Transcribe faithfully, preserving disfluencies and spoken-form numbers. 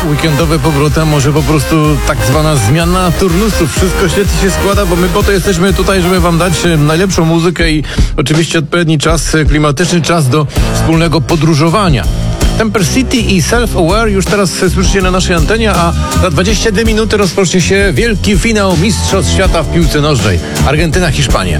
weekendowe powroty, a może po prostu tak zwana zmiana turnusów. Wszystko świetnie się składa, bo my po to jesteśmy tutaj, żeby wam dać najlepszą muzykę i oczywiście odpowiedni czas klimatyczny, czas do wspólnego podróżowania. Temper City i Self-Aware już teraz słyszycie na naszej antenie, a za dwadzieścia dwie minuty rozpocznie się wielki finał Mistrzostw Świata w piłce nożnej. Argentyna, Hiszpania.